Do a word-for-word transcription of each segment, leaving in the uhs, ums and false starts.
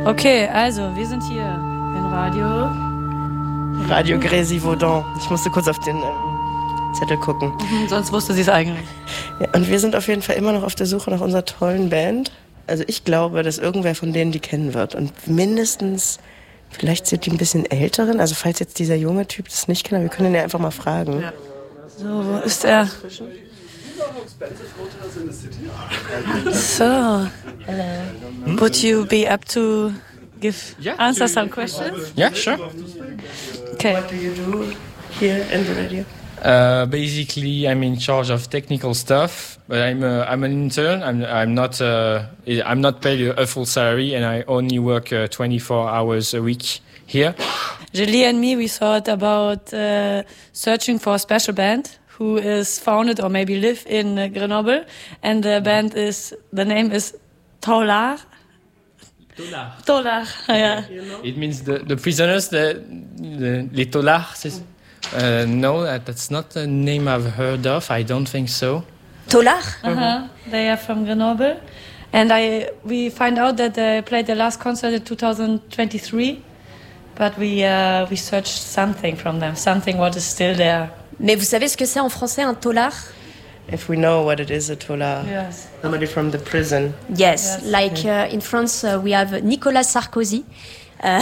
Okay, also, wir sind hier in Radio. Radio Grésivaudan. Ich musste kurz auf den ähm, Zettel gucken. Mhm, sonst wusste sie es eigentlich. Ja, und wir sind auf jeden Fall immer noch auf der Suche nach unserer tollen Band. Also ich glaube, dass irgendwer von denen die kennen wird. Und mindestens, vielleicht sind die ein bisschen älteren. Also falls jetzt dieser junge Typ das nicht kennt, wir können ihn ja einfach mal fragen. Ja. So, wo ist er? So, hello. Would you be up to give Yeah. answer some questions? Yeah, sure. Okay. What do you do here in the radio? Uh, basically, I'm in charge of technical stuff, but I'm uh, I'm an intern. I'm I'm not uh, I'm not paid a full salary, and I only work uh, twenty-four hours a week here. Julie and me, we thought about uh, searching for a special band who is founded or maybe live in uh, Grenoble, and the band is the name is Tolard. Tolard. Tolard, yeah. It means the, the prisoners, the, the les Tolards. Uh, no, that, that's not a name I've heard of. I don't think so. Tolard? Uh-huh. They are from Grenoble, and I we find out that they played their last concert in two thousand twenty-three, but we uh, we searched something from them, something what is still there. Mais vous savez ce que c'est en français un tolard? If we know what it is, a tolard. Yes. Somebody from the prison. Yes, Yes. like uh, in France uh, we have Nicolas Sarkozy. Uh,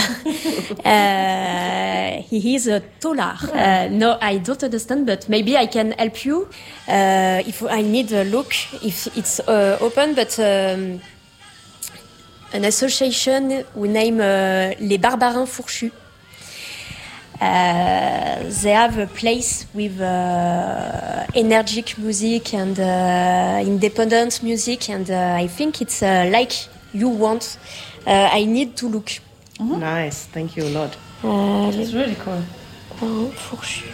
uh, he is a tolard. Uh, no, I don't understand, but maybe I can help you. Uh, if I need a look, if it's uh, open, but um, an association we name uh, les Barbarins Fourchus. Uh, they have a place with uh, energetic music and uh, independent music, and uh, I think it's uh, like you want. Uh, I need to look. Mm-hmm. Nice, thank you a lot. Uh, It's really cool. Barbarins Fourchus.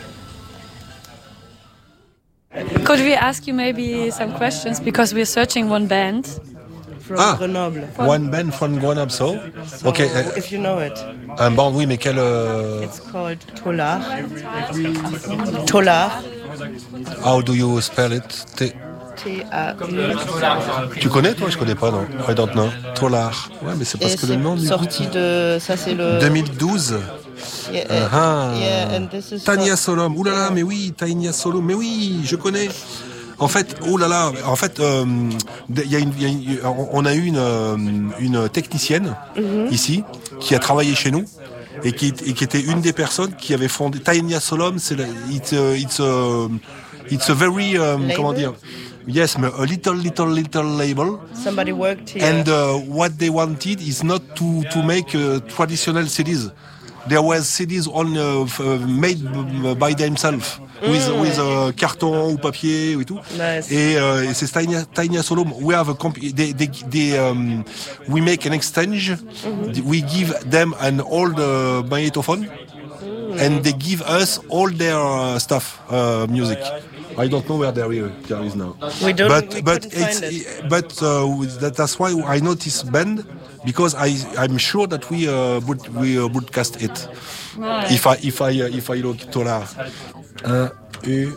Could we ask you maybe some questions because we're searching one band? From Ah. Grenoble. One band from Grenoble, so. So, Ok. euh, if you know it. Un band, oui, mais quel. euh, It's called Tolard. Tolard. How do you spell it? T- T A U. Tu connais, toi? Je connais pas, non. I don't know. Tolard. Ouais, mais c'est parce Et que le nom c'est du sorti de... Ça, c'est le... deux mille douze. Yeah, Ah, yeah, and this is Tania for- Solom. Ouh là là, mais oui, Tania Solom. Mais oui, je connais. En fait, oh là là, en fait, euh, il y a une, il y a une- on a eu une, euh, une technicienne ici qui a travaillé chez nous et qui, et qui était une des personnes qui avait fondé Tania Solom. C'est la- it's, a, it's, a, it's a very um, comment dire? Yes, mais a little little little label. Somebody worked here. And uh, what they wanted is not to to make uh, traditional C Ds. There was C Ds on uh, f- uh, made b- by themselves with with uh, carton ou papier et tout. Nice. Et, uh, et c'est Tiny Tiny Solom. We have a comp- they, they, they, um, we make an exchange. We give them an old uh, magnetophone, and they give us all their uh, stuff, uh, music. I don't know where there is, there is now. We don't- But we but couldn't it's find it. but uh, that, that's why I know this band because I I'm sure that we uh, would we uh, broadcast it if I if I uh, if I look Tolard. Un U.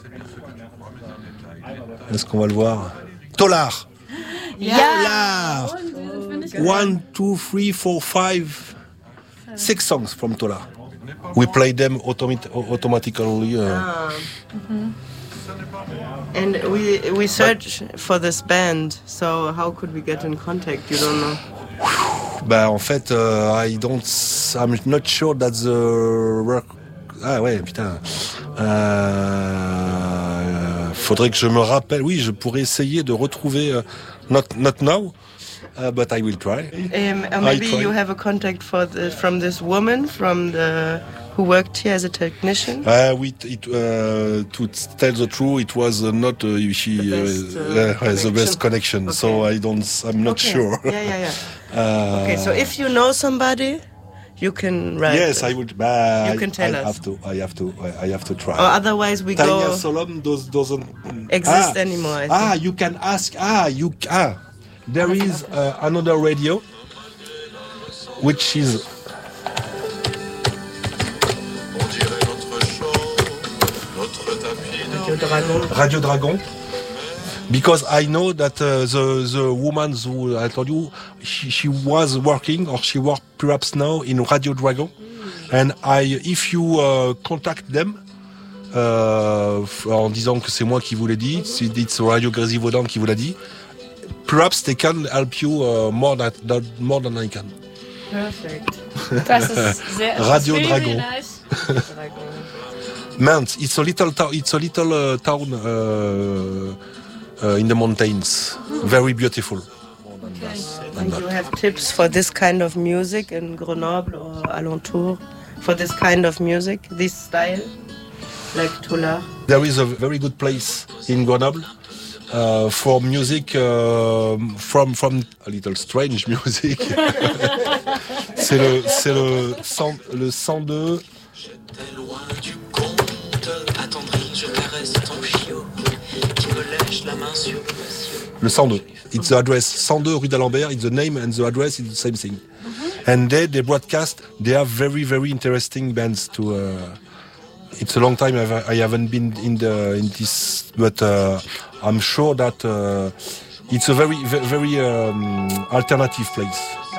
Est-ce qu'on va le voir? Tolard. Tolard. One, two, three, four, five, six songs from Tolard. We play them automat- automatically. Uh, And we we search for this band, so how could we get in contact? You don't know. Bah en fait, euh, I don't, I'm not sure that the work. Ah ouais, putain. Euh, faudrait que je me rappelle. Oui, je pourrais essayer de retrouver. euh, not not now, uh, but I will try. Um, or maybe try. you have a contact for the, from this woman from the who worked here as a technician. Uh, we, it, uh, to tell the truth, it was uh, not uh, she The uh, best, uh, uh, the best connection. connection. Okay. So I don't, I'm not Okay. sure. Yeah, yeah, yeah. Uh, Okay, so if you know somebody, you can write. yes, I would. But You can tell I, us. I have to. I have to. I, I have to try. Or otherwise we Tanya go Solom does, doesn't exist ah, anymore. I Ah, think. you can ask. Ah, you ah. There is uh, another radio, which is. Radio Dragon. Radio Dragon. Because I know that uh, the the woman who I told you, she, she was working or she worked perhaps now in Radio Dragon, and I if you uh, contact them. Euh, en disant que c'est moi qui vous l'ai dit, c'est Radio Grésivaudan qui vous l'a dit. Perhaps they can help you uh, more than, than more than I can. Perfect. Das ist sehr, Radio really Dragon. Nice. Mans, it's a little town. It's a little uh, town uh, uh, in the mountains. Very beautiful. Okay. And you have tips for this kind of music in Grenoble or alentour? For this kind of music, this style? Like Tollach. There is a very good place in Grenoble uh, for music uh, from from a little strange music. c'est le c'est le cent le cent deux. Le cent deux. It's the address cent deux rue d'Alembert. It's the name and the address is the same thing. Mm-hmm. And they they broadcast. They have very very interesting bands to. Uh, It's a long time I've, I haven't been in the in this, but uh, I'm sure that uh, it's a very very um, alternative place.